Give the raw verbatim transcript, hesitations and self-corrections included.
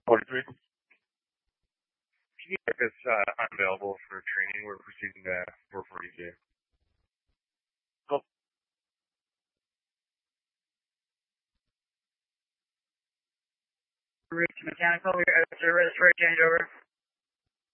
forty-three. Can you make this uh, unavailable for training? We're proceeding to four forty-two. Cool. Reach mechanical, we're at service for a changeover.